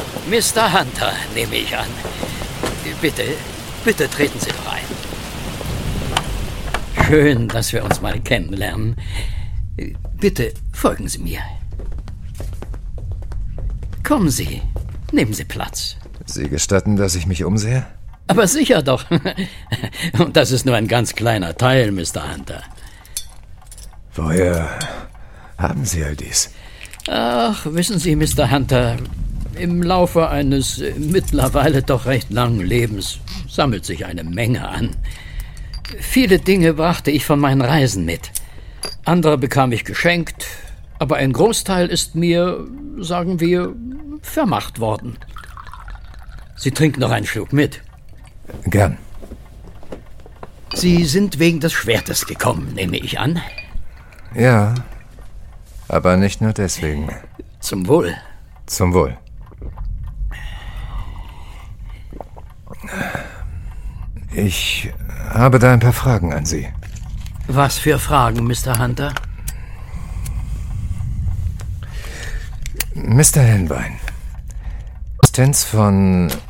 Mr. Hunter, nehme ich an. Bitte treten Sie doch ein. Schön, dass wir uns mal kennenlernen. Bitte folgen Sie mir. Kommen Sie, nehmen Sie Platz. Sie gestatten, dass ich mich umsehe? Aber sicher doch. Und das ist nur ein ganz kleiner Teil, Mr. Hunter. Woher haben Sie all dies? Ach, wissen Sie, Mr. Hunter, im Laufe eines mittlerweile doch recht langen Lebens sammelt sich eine Menge an. Viele Dinge brachte ich von meinen Reisen mit. Andere bekam ich geschenkt, aber ein Großteil ist mir, sagen wir, vermacht worden. Sie trinken noch einen Schluck mit. Gern. Sie sind wegen des Schwertes gekommen, nehme ich an. Ja, aber nicht nur deswegen. Zum Wohl. Zum Wohl. Ich habe da ein paar Fragen an Sie. Was für Fragen, Mr. Hunter? Mr. Helnwein, Existenz von